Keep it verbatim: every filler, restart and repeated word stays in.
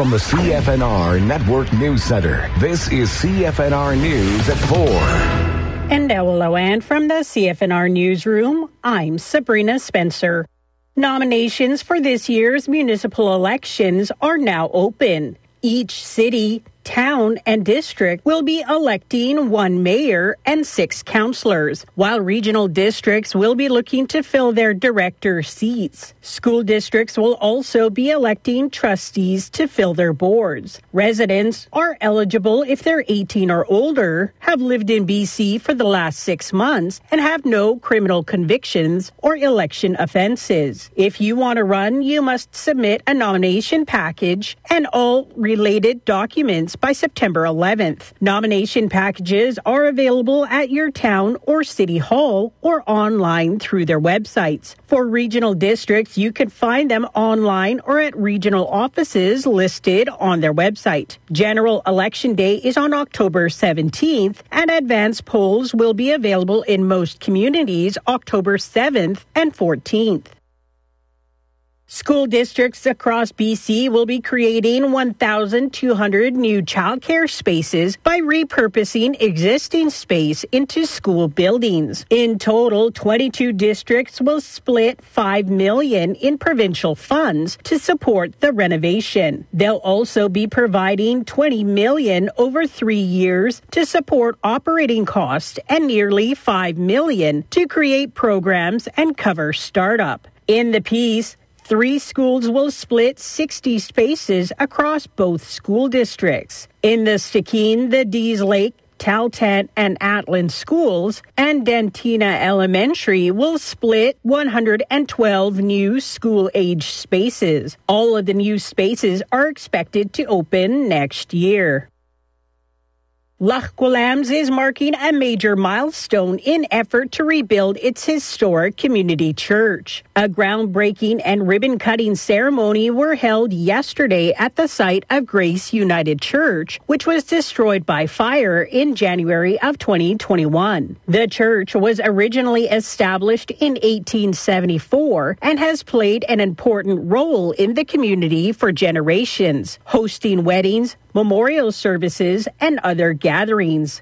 From the C F N R Network News Center, this is C F N R News at four. And now hello, and from the C F N R Newsroom, I'm Sabrina Spencer. Nominations for this year's municipal elections are now open. Each city, town, and district will be electing one mayor and six councilors, while regional districts will be looking to fill their director seats. School districts will also be electing trustees to fill their boards. Residents are eligible if they're eighteen or older, have lived in B C for the last six months, and have no criminal convictions or election offenses. If you want to run, you must submit a nomination package and all related documents by September eleventh. Nomination packages are available at your town or city hall or online through their websites. For regional districts, you can find them online or at regional offices listed on their website. General Election Day is on October seventeenth, and advance polls will be available in most communities October seventh and fourteenth. School districts across B C will be creating one thousand two hundred new childcare spaces by repurposing existing space into school buildings. In total, twenty-two districts will split five million dollars in provincial funds to support the renovation. They'll also be providing twenty million dollars over three years to support operating costs and nearly five million dollars to create programs and cover startup. In the piece, three schools will split sixty spaces across both school districts. In the Stikine, the Dease Lake, Taltant, and Atlan schools, and Dentina Elementary will split one hundred twelve new school-age spaces. All of the new spaces are expected to open next year. Loch Gwilliams is marking a major milestone in effort to rebuild its historic community church. A groundbreaking and ribbon-cutting ceremony were held yesterday at the site of Grace United Church, which was destroyed by fire in January of twenty twenty-one. The church was originally established in eighteen seventy-four and has played an important role in the community for generations, hosting weddings, memorial services, and other gatherings.